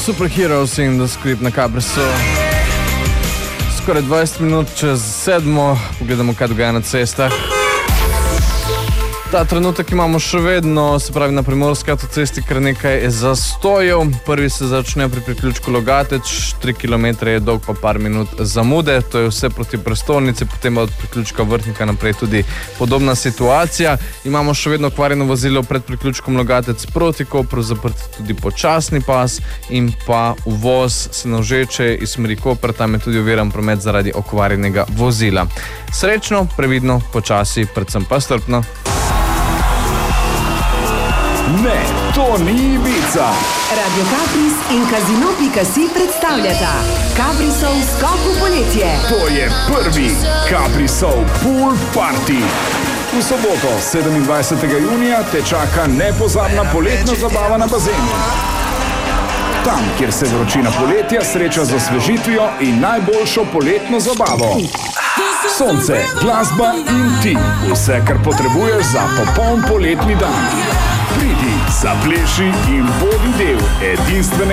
Superheroes in The Script na Caprisu. Skoraj 20 minut čez 7, pogledamo, kaj dogaja na cestah. Ta trenutek imamo še vedno, se pravi na Primorski avtocesti, kar nekaj zastojev. Prvi se začne pri priključku Logatec, 3 km je dolg, pa par minut zamude. To je vse proti prestolnici, potem od priključka Vrhnika naprej tudi podobna situacija. Imamo še vedno okvarjeno vozilo pred priključkom Logatec proti Kopru, zaprt tudi počasni pas in pa uvoz Senožeče iz smeri Koper, tam je tudi oviran promet zaradi okvarjenega vozila. Srečno, previdno, počasi, predvsem pa strpno. Ne, to ni Ibiza. Radio Capris in Casino.si predstavljata Caprisov skok v poletje. To je prvi Caprisov Pool Party. V soboto, 27. junija, te čaka nepozabna poletna zabava na bazenu. Tam, kjer se vročina poletja sreča z osvežitvijo in najboljšo poletno zabavo. Sonce, glasba in ti. Vse, kar potrebuješ za popoln poletni dan. Pridi, zapleši in bodi del edinstvenega